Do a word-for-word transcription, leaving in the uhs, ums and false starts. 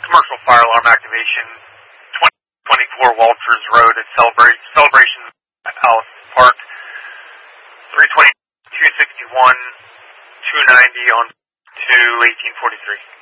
commercial fire alarm activation, twenty twenty-four Walters Road at Celebra- Celebration Palace Park, three twenty, two sixty-one, two ninety on to eighteen forty-three.